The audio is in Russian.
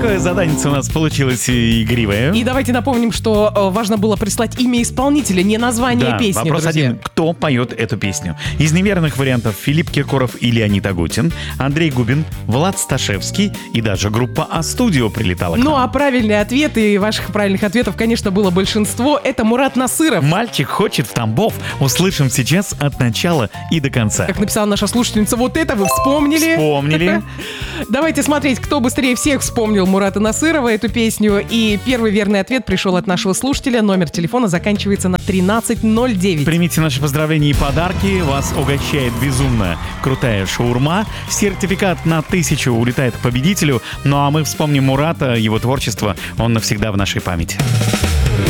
Такое задание у нас получилось игривое. И давайте напомним, что важно было прислать имя исполнителя, не название песни, вопрос друзья. один. Кто поет эту песню? Из неверных вариантов Филипп Киркоров и Леонид Агутин, Андрей Губин, Влад Сташевский и даже группа А-студио прилетала к нам. Ну а правильный ответ, и ваших правильных ответов, конечно, было большинство, это Мурат Насыров. «Мальчик хочет в Тамбов». Услышим сейчас от начала и до конца. Как написала наша слушательница, вот это вы вспомнили. Вспомнили. Давайте смотреть, кто быстрее всех вспомнил Мурата Насырова, эту песню. И первый верный ответ пришел от нашего слушателя. Номер телефона заканчивается на 1309. Примите наши поздравления и подарки. Вас угощает безумно крутая шаурма. Сертификат на 1000 улетает к победителю. Ну а мы вспомним Мурата, его творчество. Он навсегда в нашей памяти.